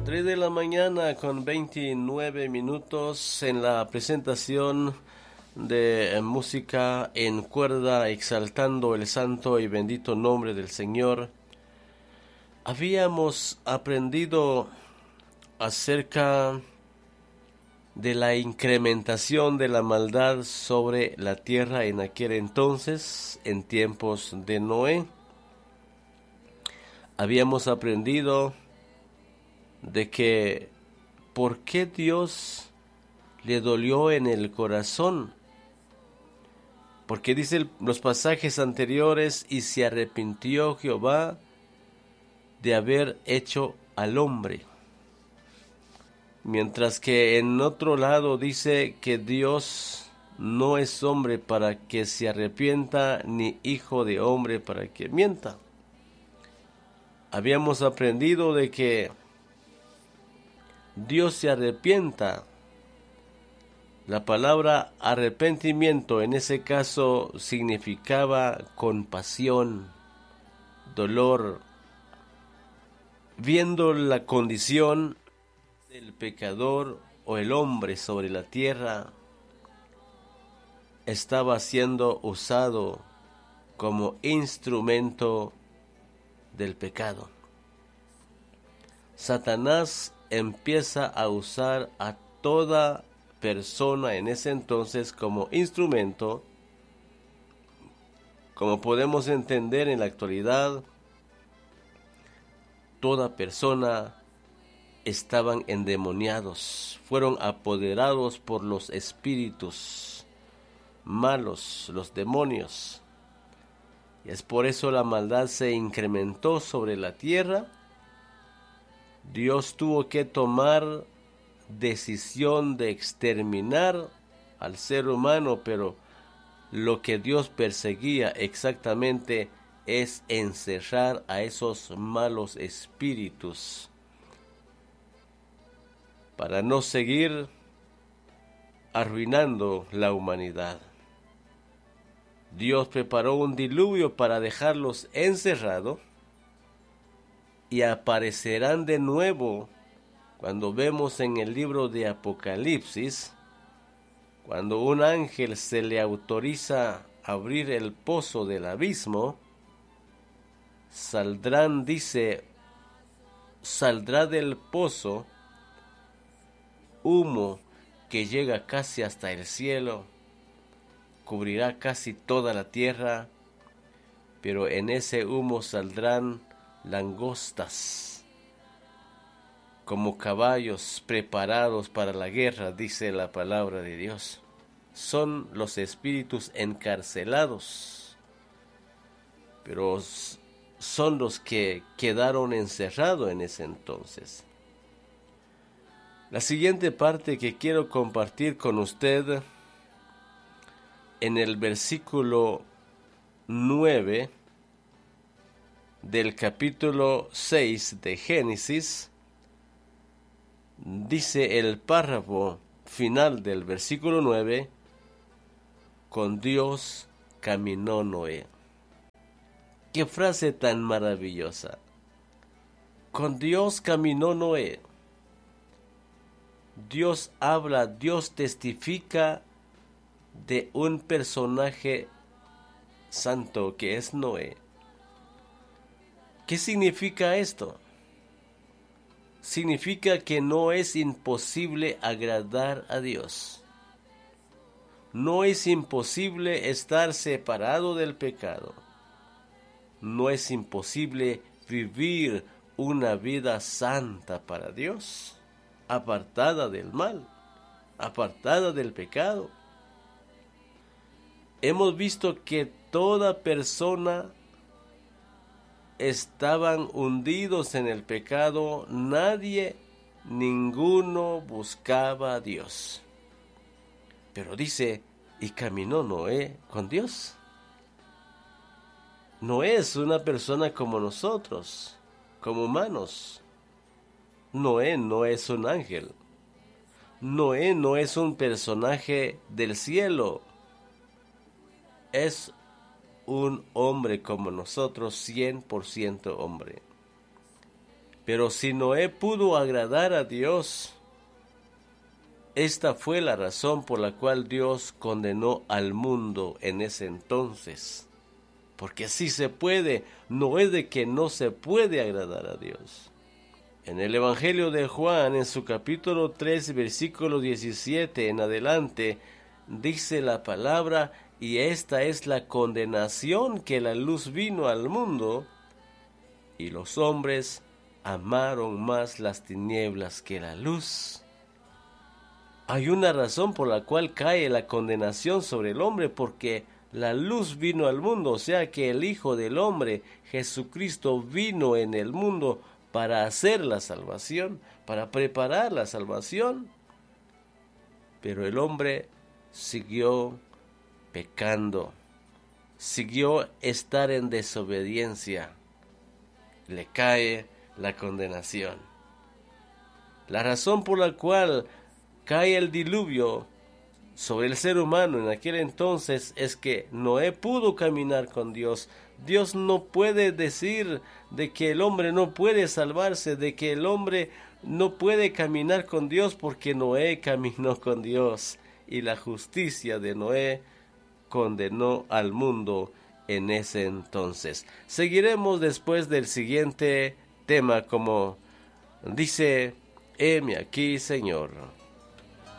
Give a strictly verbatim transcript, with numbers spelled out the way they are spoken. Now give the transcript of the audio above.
tres de la mañana con veintinueve minutos en la presentación de música en cuerda exaltando el santo y bendito nombre del Señor. Habíamos aprendido acerca de la incrementación de la maldad sobre la tierra en aquel entonces, en tiempos de Noé. Habíamos aprendido de que por qué Dios le dolió en el corazón, porque dice los pasajes anteriores, y se arrepintió Jehová de haber hecho al hombre, mientras que en otro lado dice que Dios no es hombre para que se arrepienta, ni hijo de hombre para que mienta. Habíamos aprendido de que Dios se arrepienta. La palabra arrepentimiento en ese caso significaba compasión, dolor, viendo la condición del pecador o el hombre sobre la tierra. Estaba siendo usado como instrumento del pecado. Satanás empieza a usar a toda persona en ese entonces como instrumento, como podemos entender en la actualidad. Toda persona estaban endemoniados, fueron apoderados por los espíritus malos, los demonios. Y es por eso la maldad se incrementó sobre la tierra. Dios tuvo que tomar decisión de exterminar al ser humano, pero lo que Dios perseguía exactamente es encerrar a esos malos espíritus para no seguir arruinando la humanidad. Dios preparó un diluvio para dejarlos encerrados, y aparecerán de nuevo cuando vemos en el libro de Apocalipsis, cuando un ángel se le autoriza abrir el pozo del abismo. Saldrán, dice, saldrá del pozo humo que llega casi hasta el cielo, cubrirá casi toda la tierra, pero en ese humo saldrán langostas, como caballos preparados para la guerra, dice la palabra de Dios. Son los espíritus encarcelados, pero son los que quedaron encerrados en ese entonces. La siguiente parte que quiero compartir con usted, en el versículo nueve del capítulo seis de Génesis, dice el párrafo final del versículo nueve: con Dios caminó Noé. ¡Qué frase tan maravillosa! Con Dios caminó Noé. Dios habla, Dios testifica de un personaje santo que es Noé. ¿Qué significa esto? Significa que no es imposible agradar a Dios. No es imposible estar separado del pecado. No es imposible vivir una vida santa para Dios, apartada del mal, apartada del pecado. Hemos visto que toda persona estaban hundidos en el pecado. Nadie, ninguno buscaba a Dios. Pero dice, y caminó Noé con Dios. Noé es una persona como nosotros, como humanos. Noé no es un ángel. Noé no es un personaje del cielo. Es un hombre como nosotros, cien por ciento hombre. Pero si Noé pudo agradar a Dios, esta fue la razón por la cual Dios condenó al mundo en ese entonces. Porque sí se puede, no es de que no se puede agradar a Dios. En el Evangelio de Juan, en su capítulo tres, versículo diecisiete en adelante, dice la palabra: y esta es la condenación, que la luz vino al mundo, y los hombres amaron más las tinieblas que la luz. Hay una razón por la cual cae la condenación sobre el hombre, porque la luz vino al mundo, o sea que el Hijo del Hombre, Jesucristo, vino en el mundo para hacer la salvación, para preparar la salvación. Pero el hombre siguió pecando, siguió estar en desobediencia. Le cae la condenación. La razón por la cual cae el diluvio sobre el ser humano en aquel entonces es que Noé pudo caminar con Dios. Dios no puede decir de que el hombre no puede salvarse, de que el hombre no puede caminar con Dios, porque Noé caminó con Dios y la justicia de Noé condenó al mundo en ese entonces. Seguiremos después del siguiente tema, como dice: heme aquí, Señor.